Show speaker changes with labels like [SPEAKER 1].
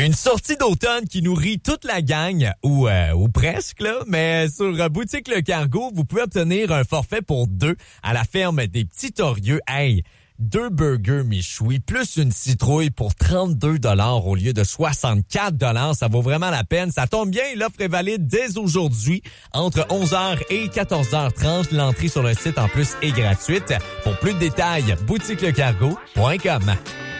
[SPEAKER 1] Une sortie d'automne qui nourrit toute la gang, ou presque, là. Mais sur Boutique Le Cargo, vous pouvez obtenir un forfait pour 2 à la ferme des Petits Torieux. Hey, 2 burgers méchouis plus une citrouille pour 32 $ au lieu de 64 $. Ça vaut vraiment la peine. Ça tombe bien, l'offre est valide dès aujourd'hui entre 11h et 14h30. L'entrée sur le site en plus est gratuite. Pour plus de détails, boutiquelecargo.com.